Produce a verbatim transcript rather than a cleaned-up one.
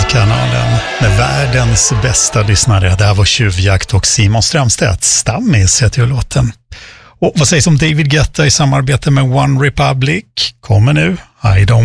kanalen med världens bästa lyssnare. Det här var Tjuvjakt och Simon Strömstedt. Stammis heter ju låten. Och vad sägs om David Guetta i samarbete med One Republic? Kommer nu. I don't